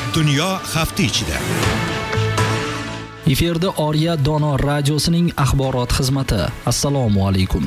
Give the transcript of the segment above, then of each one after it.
Dunyo hafta ichida. Efirda Oriya Dono radiosining axborot xizmati. Assalomu alaykum.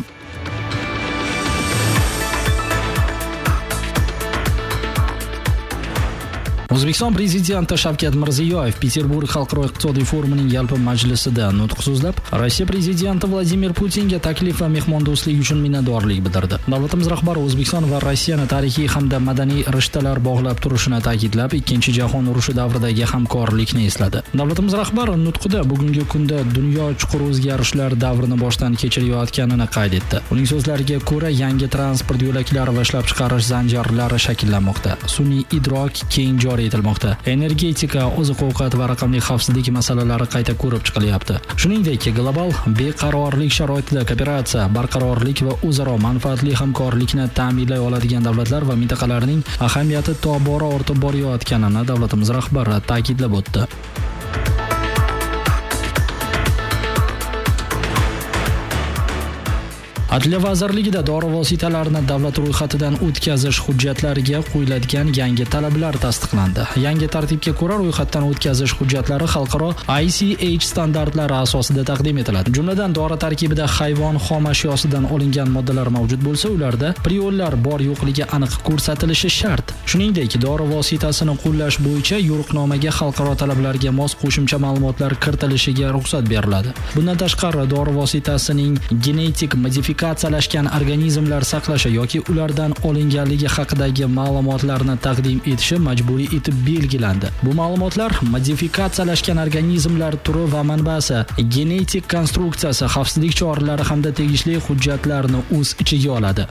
O'zbekiston prezidenti Shavkat Mirziyoyev Peterburg xalqaro iqtisodiy forumining yalpi majlisida nutq so'zlab, Rossiya prezidenti Vladimir Putinga taklif va mehmondo'stlik uchun minnatdorlik bildirdi. Davlatimiz rahbari O'zbekiston va Rossiyani tarixiy hamda madaniy rishtalar bog'lab turishini ta'kidlab, Ikkinchi jahon urushi davridagi hamkorlikni esladi. Davlatimiz rahbari nutqida bugungi kunda dunyo chuqur o'zgarishlar davrini boshdan kechirayotganini qayd etdi. Uning so'zlariga ko'ra, yangi transport yo'laklari va ishlab chiqarish zanjirlari shakllanmoqda. Sun'iy idrok keng joriy etilmoqda. Energetika, oziq-ovqat va raqamli xavfsizlik masalalari qayta ko'rib chiqilyapti. Shuningdek, global beqarorlik sharoitida kooperatsiya, barqarorlik va o'zaro manfaatli hamkorlikni ta'minlay oladigan davlatlar va mintaqalarning ahamiyati tobora ortib borayotganini davlatimiz rahbari ta'kidlab o'tdi. Adliya vazirligida dori vositalarini davlat ro'yxatidan o'tkazish hujjatlariga qo'yiladigan yangi talablar tasdiqlandi. Yangi tartibga ko'ra ro'yxatdan o'tkazish hujjatlari xalqaro ICH standartlari asosida taqdim etiladi. Jumladan, dori tarkibida hayvon xom ashyosidan olingan moddalar mavjud bo'lsa, ularda priollar bor-yo'qligi aniq ko'rsatilishi shart. Shuningdek, dori vositasini qo'llash bo'yicha yo'riqnomaga xalqaro talablarga mos qo'shimcha ma'lumotlar kiritilishiga ruxsat beriladi. Bundan tashqari, dori vositasining genetik modifikatsiyalashgan organizmlar saqlashi yoki ulardan olinganligi haqidagi ma'lumotlarni taqdim etishi majburiy etib belgilandi. Bu ma'lumotlar modifikatsiyalashgan organizmlar turi va manbasi, genetik konstruksiyasi, xavfsizlik choralari hamda tegishli hujjatlarni o'z ichiga oladi.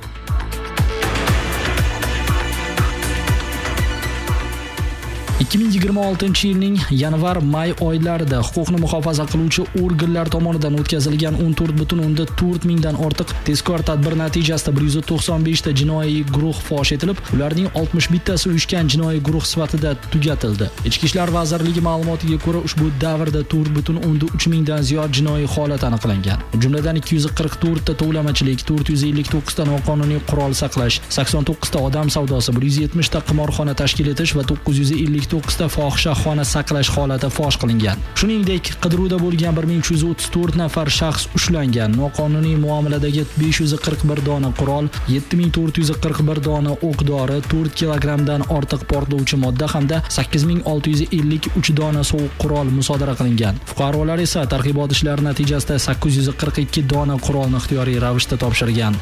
...2026-yilning yanvar-may oylarida huquqni muhofaza qiluvchi organlar tomonidan o'tkazilgan 14,4 mingdan ortiq tezkor tadbir natijasida 195 ta jinoiy guruh fosh etilib, ularning 61 tasi uyushgan jinoiy guruh sifatida tugatildi. Ichki ishlar vazirligi ma'lumotiga ko'ra, ushbu davrda 4,3 mingdan ziyod jinoiy holat aniqlangan. Jumladan 244 ta tovlamachilik, 459 ta noqonuniy qurol saqlash, 89 ta odam savdosi, 170 ta qimorxona tashkil etish va 959 ta fohishaxona saqlash holati fosh qilingan. Shuningdek, qidiruvda bo'lgan 1334 nafar shaxs ushlangan. Noqonuniy muomaladagi 541 dona qurol, 7441 dona o'q-dori, 4 kilogramdan ortiq portlovchi modda hamda 8653 dona sovuq qurol musodara qilingan. Fuqarolar esa targ'ibot ishlari natijasida 842 dona qurolni ixtiyoriy ravishda topshirgan.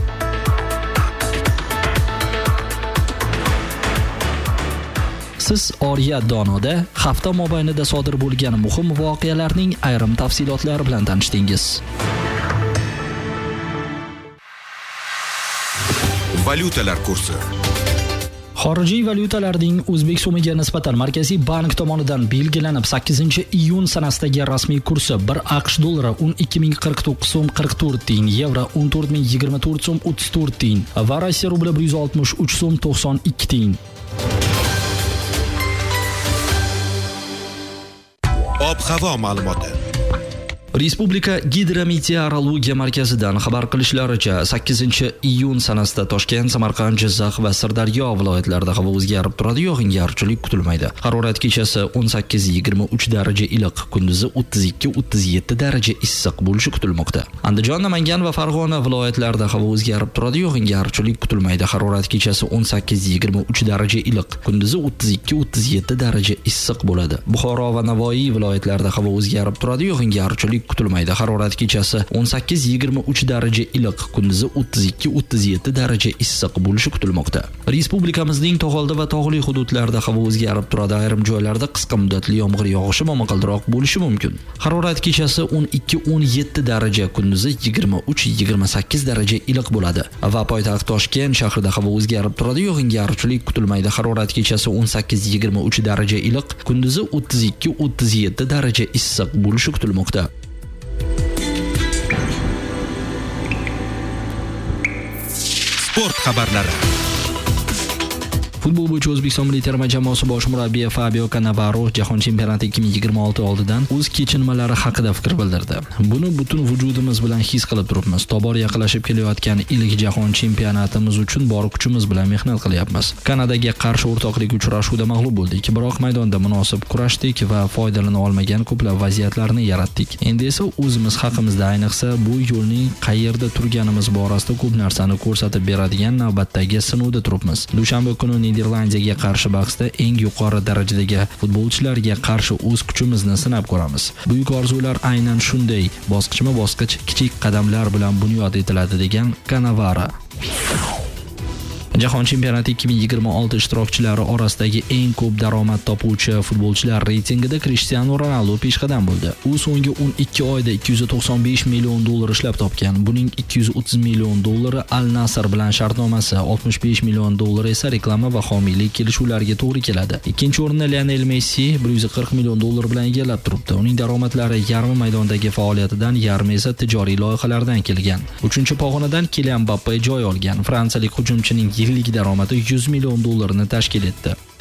Siz Oriya Donoda hafta mobaynida sodir bo'lgan muhim voqealarning ayrim tafsilotlari bilan tanishdingiz. Valyutalar kursi. Xorijiy valyutalarning o'zbek so'miga nisbatan Markaziy bank tomonidan belgilanib 8-iyun sanasidagi rasmiy kursi 1 AQSh dollari 12049 so'm 44 tiyin, yevro 14024 so'm 34 tiyin va Rossiya rubli 163 so'm 92 tiyin. Ob-havo ma'lumoti. Respublika gidrometeorologiya markazidan xabar qilishlaricha 8-iyun sanasida Toshkent, Samarqand, Jizzax va Sirdaryo viloyatlarida havo o'zgarib turadi, yog'ingarchilik kutilmaydi. Harorat kechasi 18-23 daraja iliq, kunduzi 32-37 daraja issiq bo'lishi kutilmoqda. Andijon, Namangan va Farg'ona viloyatlarida havo o'zgarib turadi, yog'ingarchilik kutilmaydi. Harorat kechasi 18-23 daraja iliq, kunduzi 32-37 daraja issiq bo'ladi. Buxoro va Navoiy viloyatlarida havo o'zgarib turadi, yog'ingarchilik kutilmaydi. Harorat kechasi 18-23 daraja iliq, kunduzi 32-37 daraja issiq bo'lishi kutilmoqda. Respublikamizning tog'oldi va tog'li hududlarida havo o'zgarib turadi. Ayrim joylarda qisqa muddatli yomg'ir yog'ishi momaqaldiroq bo'lishi mumkin. Harorat kechasi 12-17 daraja, kunduzi 23-28 daraja iliq bo'ladi. Va poytaxt Toshkent shahrida havo o'zgarib turadi, yog'ingarchilik kutilmaydi. Harorat kechasi 18-23 daraja iliq, kunduzi 32-37 daraja issiq bo'lishi kutilmoqda. Sport xabarlari. Futbol bo'yicha O'zbekiston milliy terma jamoasi bosh murabbiyi Fabio Cannavaro Jahon chempionati 2026 oldidan o'z kechinmalari haqida fikr bildirdi. Buni butun vujudimiz bilan his qilib turibmiz. Tobora yaqinlashib kelayotgan ilk Jahon chempionatimiz uchun bor kuchimiz bilan mehnat qilyapmiz. Kanadaga qarshi o'rtoqlik uchrashuvida mag'lub bo'ldik, biroq maydonda munosib kurashdik va foydalana olmagan ko'plab vaziyatlarni yaratdik. Endi esa o'zimiz haqimizda, ayniqsa bu yo'lning qayerda turganimiz borasida ko'p narsani ko'rsatib beradigan navbatdagi sinovda turibmiz. Dushanba kuni Niderlandiyaga qarshi bahsda eng yuqori darajadagi futbolchilarga qarshi o'z kuchimizni sinab ko'ramiz. Buyuk orzular aynan shunday bosqichma-bosqich kichik qadamlar bilan bunyod etiladi, degan Cannavaro. Jahon chempionati 2026 ishtirokchilari orasidagi eng ko'p daromad topuvchi futbolchilar reytingida Cristiano Ronaldo peshqadam bo'ldi. U so'nggi 12 oyda 295 million dollar ishlab topgan. Buning 230 million dollari Al Nassr bilan shartnomasi, 65 million dollar esa reklama va homiylik kelishuvlariga to'g'ri keladi. Ikkinchi o'rinni Lionel Messi 140 million dollar bilan egallab turibdi. Uning daromadlari yarmi maydondagi faoliyatidan, yarmi esa tijoriy loyihalardan kelgan. Uchinchi pog'onadan Kylian Mbappe joy olgan. Fransiyalik hujumchining yillik daromadi 100 million dollarni tashkil etdi.